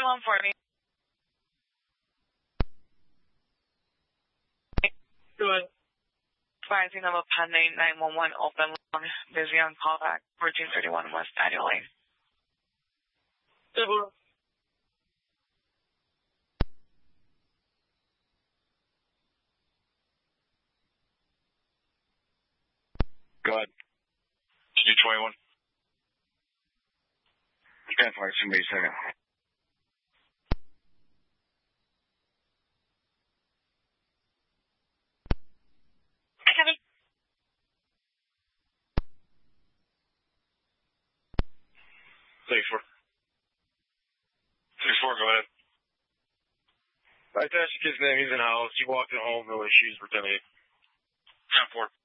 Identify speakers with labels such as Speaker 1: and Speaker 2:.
Speaker 1: 3140.
Speaker 2: Good.
Speaker 1: Advising of a pending 911 open line. Busy on callback. 1431 West Daniel Lane.
Speaker 2: Good.
Speaker 3: Go ahead. Can you do 21? Stand for it. Somebody second.
Speaker 1: Kevin.
Speaker 3: 34. 34, go ahead.
Speaker 2: I asked the kid's name. He's in the house. He walked in home. No issues. We're 10-8.
Speaker 3: 10-4.